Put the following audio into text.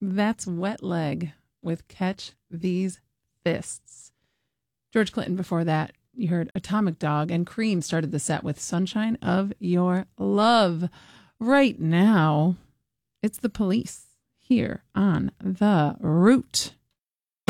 That's Wet Leg with Catch These Fists. George Clinton before that. You heard Atomic Dog, and Cream started the set with Sunshine of Your Love. Right now, it's the Police here on The Root.